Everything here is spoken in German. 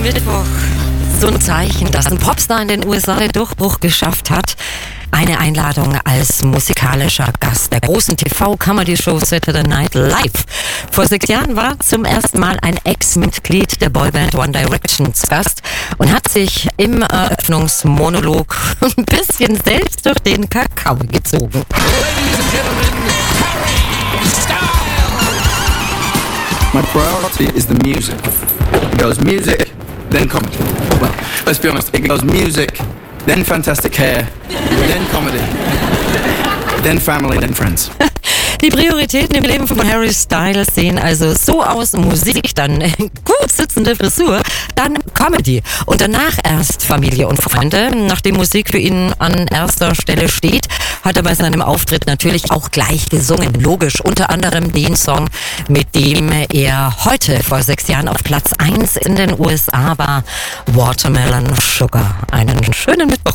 Mittwoch so ein Zeichen, dass ein Popstar in den USA den Durchbruch geschafft hat. Eine Einladung als musikalischer Gast der großen TV-Comedy-Show Saturday Night Live. Vor 6 Jahren war zum ersten Mal ein Ex-Mitglied der Boyband One Direction zu Gast und hat sich im Eröffnungsmonolog ein bisschen selbst durch den Kakao gezogen. My priority is the music. It goes music, then comedy. Well, let's be honest, it goes music, then fantastic hair, then comedy, then family, then friends. Die Prioritäten im Leben von Harry Styles sehen also so aus: Musik, dann gut sitzende Frisur, dann Comedy und danach erst Familie und Freunde. Nachdem Musik für ihn an erster Stelle steht, hat er bei seinem Auftritt natürlich auch gleich gesungen. Logisch, unter anderem den Song, mit dem er heute vor 6 Jahren auf Platz 1 in den USA war, Watermelon Sugar. Einen schönen Mittwoch.